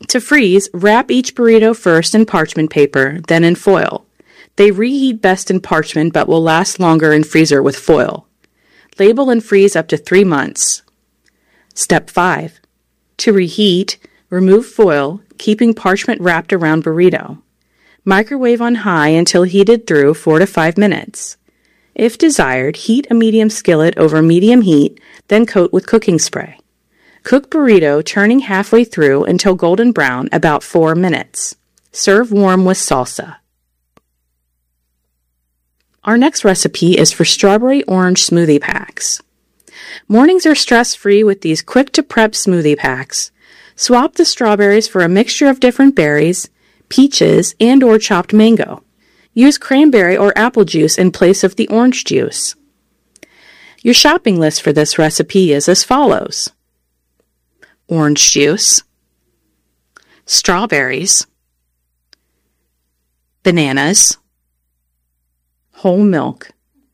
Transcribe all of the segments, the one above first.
To freeze, wrap each burrito first in parchment paper, then in foil. They reheat best in parchment but will last longer in freezer with foil. Label and freeze up to 3 months. Step 5. To reheat, remove foil, keeping parchment wrapped around burrito. Microwave on high until heated through 4 to 5 minutes. If desired, heat a medium skillet over medium heat, then coat with cooking spray. Cook burrito, turning halfway through until golden brown, about 4 minutes. Serve warm with salsa. Our next recipe is for strawberry orange smoothie packs. Mornings are stress-free with these quick-to-prep smoothie packs. Swap the strawberries for a mixture of different berries, peaches, and/or chopped mango. Use cranberry or apple juice in place of the orange juice. Your shopping list for this recipe is as follows: orange juice, strawberries, bananas, whole milk.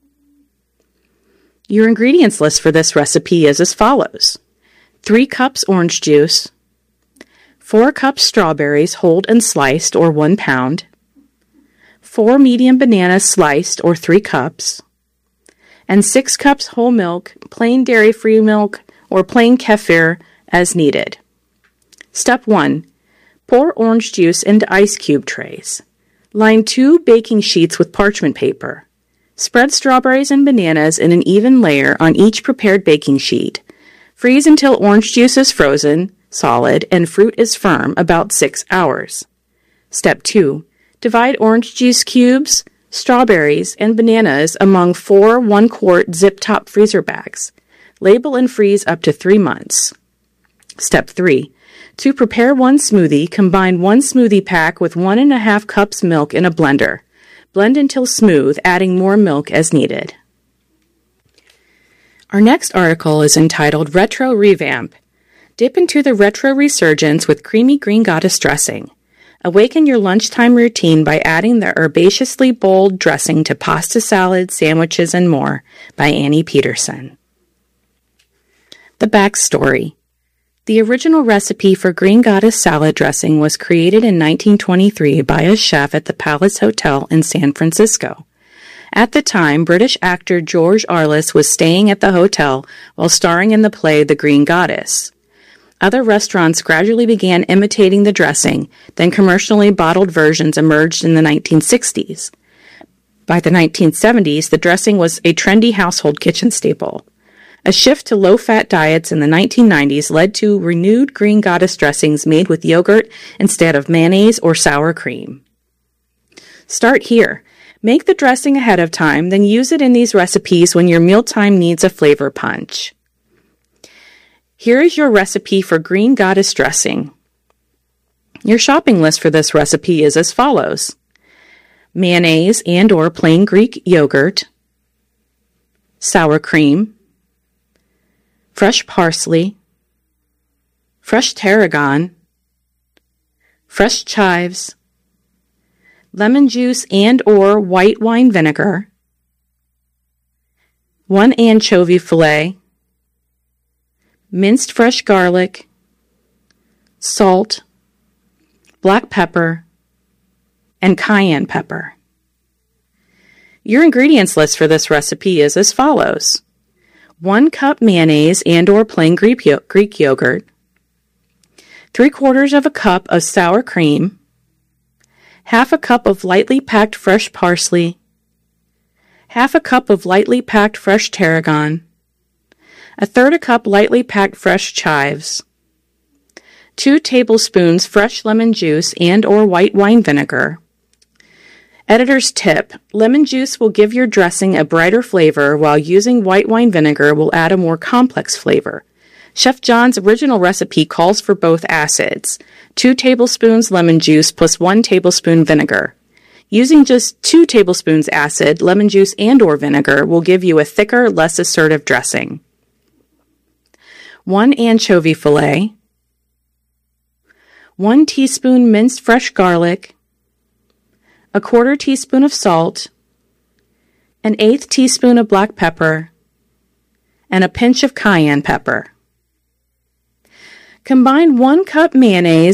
Your ingredients list for this recipe is as follows: 3 cups orange juice, 4 cups strawberries whole and sliced or 1 pound, 4 medium bananas sliced or 3 cups, and 6 cups whole milk, plain dairy-free milk, or plain kefir as needed. Step 1. Pour orange juice into ice cube trays. Line 2 baking sheets with parchment paper. Spread strawberries and bananas in an even layer on each prepared baking sheet. Freeze until orange juice is frozen, solid, and fruit is firm, about 6 hours. Step 2. Divide orange juice cubes, strawberries, and bananas among 4 1-quart zip-top freezer bags. Label and freeze up to 3 months. Step 3. To prepare one smoothie, combine 1 smoothie pack with 1½ cups milk in a blender. Blend until smooth, adding more milk as needed. Our next article is entitled Retro Revamp. Dip into the retro resurgence with creamy green goddess dressing. Awaken your lunchtime routine by adding the herbaceously bold dressing to pasta salads, sandwiches, and more by Annie Peterson. The backstory. The original recipe for green goddess salad dressing was created in 1923 by a chef at the Palace Hotel in San Francisco. At the time, British actor George Arliss was staying at the hotel while starring in the play The Green Goddess. Other restaurants gradually began imitating the dressing, then commercially bottled versions emerged in the 1960s. By the 1970s, the dressing was a trendy household kitchen staple. A shift to low-fat diets in the 1990s led to renewed green goddess dressings made with yogurt instead of mayonnaise or sour cream. Start here. Make the dressing ahead of time, then use it in these recipes when your mealtime needs a flavor punch. Here is your recipe for green goddess dressing. Your shopping list for this recipe is as follows: mayonnaise and/or plain Greek yogurt, sour cream, fresh parsley, fresh tarragon, fresh chives, lemon juice and/or white wine vinegar, 1 anchovy fillet, minced fresh garlic, salt, black pepper, and cayenne pepper. Your ingredients list for this recipe is as follows: 1 cup mayonnaise and/or plain Greek yogurt, 3/4 of a cup of sour cream, 1/2 cup of lightly packed fresh parsley, 1/2 cup of lightly packed fresh tarragon, 1/3 cup lightly packed fresh chives, 2 tablespoons fresh lemon juice and/or white wine vinegar. Editor's tip: lemon juice will give your dressing a brighter flavor, while using white wine vinegar will add a more complex flavor. Chef John's original recipe calls for both acids: 2 tablespoons lemon juice plus 1 tablespoon vinegar. Using just 2 tablespoons acid, lemon juice, and/or vinegar will give you a thicker, less assertive dressing. 1 anchovy fillet, 1 teaspoon minced fresh garlic, 1/4 teaspoon of salt, 1/8 teaspoon of black pepper, and a pinch of cayenne pepper. Combine 1 cup mayonnaise